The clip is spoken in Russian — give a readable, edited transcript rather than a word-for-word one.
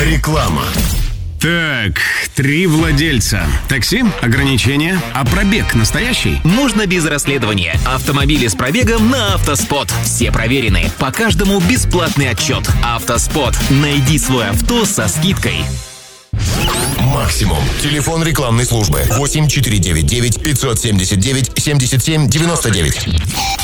Реклама. Так, 3 владельца. Такси? Ограничения? А пробег настоящий? Можно без расследования. Автомобили с пробегом на «Автоспот». Все проверены. По каждому бесплатный отчет. «Автоспот». Найди свое авто со скидкой. Максимум. Телефон рекламной службы 8499 579 77 99.